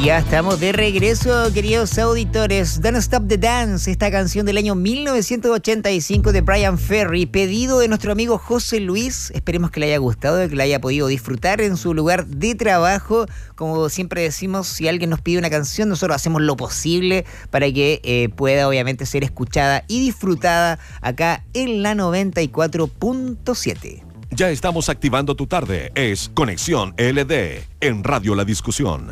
Ya estamos de regreso, queridos auditores. Don't Stop the Dance, esta canción del año 1985 de Bryan Ferry, pedido de nuestro amigo José Luis. Esperemos que le haya gustado, que la haya podido disfrutar en su lugar de trabajo. Como siempre decimos, si alguien nos pide una canción, nosotros hacemos lo posible para que pueda obviamente ser escuchada y disfrutada acá en la 94.7. Ya estamos activando tu tarde. Es Conexión LD en Radio La Discusión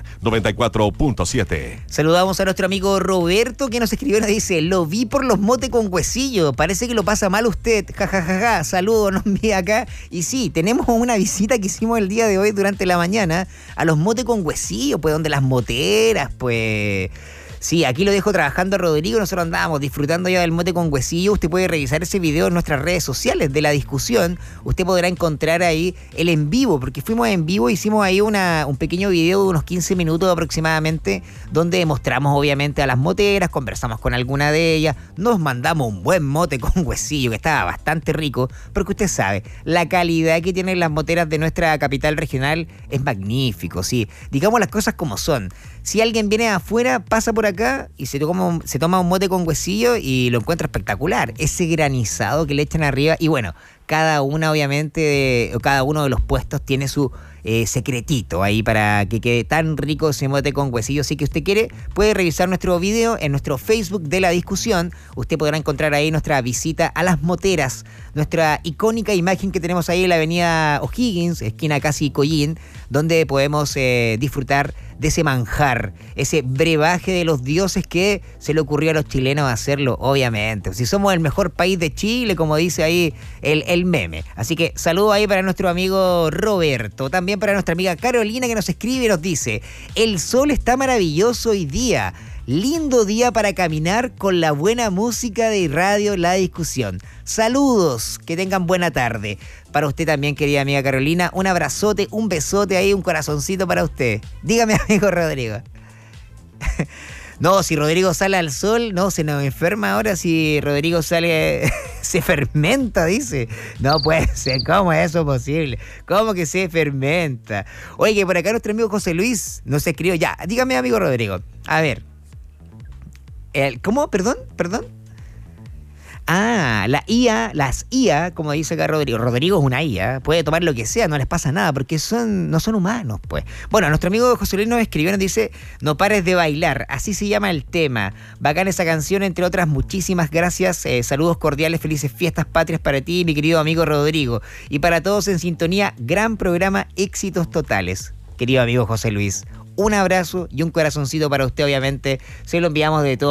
94.7. Saludamos a nuestro amigo Roberto, que nos escribió y nos dice: lo vi por los motes con huesillo, parece que lo pasa mal usted, jajajaja, saludos, nos envía acá. Y sí, tenemos una visita que hicimos el día de hoy durante la mañana a los motes con huesillo, pues donde las moteras, pues... Sí, aquí lo dejo trabajando a Rodrigo, nosotros andábamos disfrutando ya del mote con huesillo. Usted puede revisar ese video en nuestras redes sociales de La Discusión. Usted podrá encontrar ahí el en vivo, porque fuimos en vivo, hicimos ahí un pequeño video de unos 15 minutos aproximadamente, donde mostramos obviamente a las moteras, conversamos con alguna de ellas, nos mandamos un buen mote con huesillo que estaba bastante rico, porque usted sabe, la calidad que tienen las moteras de nuestra capital regional es magnífico, sí. Digamos las cosas como son. Si alguien viene de afuera, pasa por acá y se toma un mote con huesillo y lo encuentra espectacular. Ese granizado que le echan arriba. Y bueno, cada uno de los puestos tiene su secretito ahí para que quede tan rico ese mote con huesillo. Así que usted quiere, puede revisar nuestro video en nuestro Facebook de La Discusión. Usted podrá encontrar ahí nuestra visita a las moteras, nuestra icónica imagen que tenemos ahí en la avenida O'Higgins, esquina casi Collín, donde podemos disfrutar de ese manjar, ese brebaje de los dioses que se le ocurrió a los chilenos hacerlo, obviamente. Si somos el mejor país de Chile, como dice ahí el meme. Así que saludo ahí para nuestro amigo Roberto, también para nuestra amiga Carolina, que nos escribe y nos dice: el sol está maravilloso hoy día. Lindo día para caminar con la buena música de Radio La Discusión. Saludos, que tengan buena tarde. Para usted también, querida amiga Carolina, un abrazote, un besote ahí, un corazoncito para usted. Dígame, amigo Rodrigo. No, si Rodrigo sale al sol, no, se nos enferma ahora. Si Rodrigo sale, se fermenta, dice. No puede ser, ¿cómo es eso posible? ¿Cómo que se fermenta? Oye, que por acá nuestro amigo José Luis nos escribió. Ya, dígame, amigo Rodrigo. A ver. ¿Cómo? ¿Perdón? Ah, las IA, como dice acá Rodrigo. Rodrigo es una IA, puede tomar lo que sea, no les pasa nada, porque no son humanos, pues. Bueno, nuestro amigo José Luis nos escribió, nos dice: no pares de bailar, así se llama el tema. Bacán esa canción, entre otras, muchísimas gracias. Saludos cordiales, felices fiestas patrias para ti, mi querido amigo Rodrigo. Y para todos en sintonía, gran programa, éxitos totales. Querido amigo José Luis, un abrazo y un corazoncito para usted, obviamente. Se lo enviamos de todo